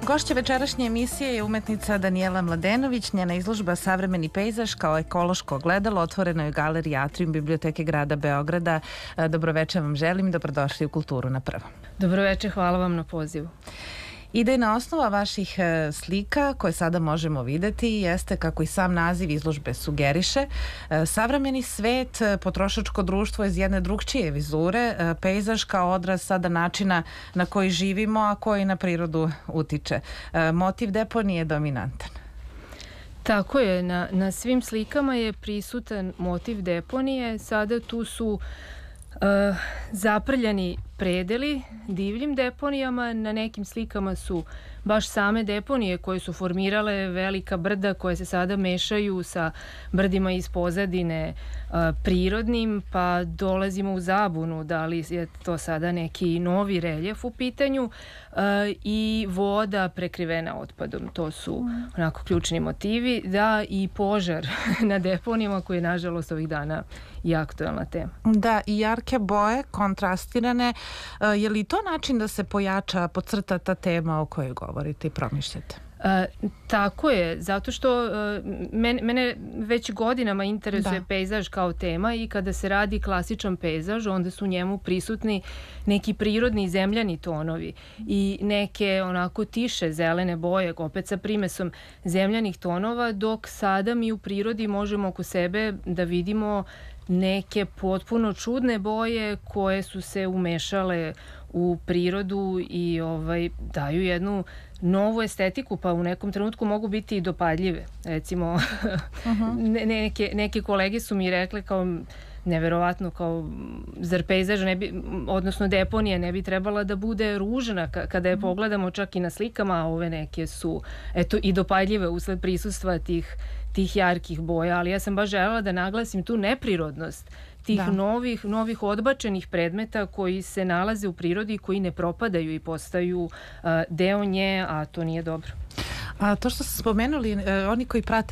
Gošća večerašnje emisije je umetnica Danijela Mladenović. Njena izložba Savremeni pejzaž kao ekološko ogledalo otvoreno je u galeriji Atrium Biblioteke grada Beograda. Dobroveče vam želim i dobrodošli u Kulturu na prvom. Dobroveče, hvala vam na pozivu. Idejna osnova vaših slika koje sada možemo videti jeste, kako i sam naziv izložbe sugeriše, savremeni svet, potrošačko društvo iz jedne drugčije vizure, pejzaž kao odraz sada načina na koji živimo, a koji na prirodu utiče. Motiv deponije je dominantan. Tako je, na svim slikama je prisutan motiv deponije. Sada tu su zaprljani predeli divljim deponijama. Na nekim slikama su baš same deponije koje su formirale velika brda koje se sada mešaju sa brdima iz pozadine prirodnim, pa dolazimo u zabunu da li je to sada neki novi reljef u pitanju, i voda prekrivena otpadom. To su onako ključni motivi, da, i požar na deponijama koji je nažalost ovih dana i aktuelna tema. Da, i jarke boje, kontrastirane. Je li to način da se pojača, podcrta ta tema o kojoj govorite i promišljate? Tako je, zato što mene već godinama interesuje pejzaž kao tema, i kada se radi klasičan pejzaž, onda su u njemu prisutni neki prirodni zemljani tonovi i neke onako tiše zelene boje, opet sa primesom zemljanih tonova, dok sada mi u prirodi možemo oko sebe da vidimo neke potpuno čudne boje koje su se umešale u prirodu i daju jednu novu estetiku, pa u nekom trenutku mogu biti i dopadljive. Recimo, neke kolege su mi rekle kao neverovatno, kao zar pejzaž odnosno deponija ne bi trebala da bude ružna kada je pogledamo čak i na slikama, a ove neke su i dopadljive usled prisustva tih jarkih boja, ali ja sam baš želela da naglasim tu neprirodnost tih novih odbačenih predmeta koji se nalaze u prirodi i koji ne propadaju i postaju deo nje, a to nije dobro. A to što ste spomenuli, oni koji prate